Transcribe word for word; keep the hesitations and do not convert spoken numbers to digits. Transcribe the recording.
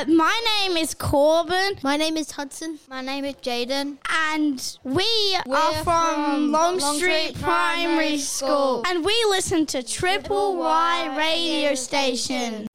Uh, my name is Corbin. My name is Hudson. My name is Jaden. And we We're are from, from Long, Long Street, Street Primary Primary School. School. And we listen to Triple Y radio station.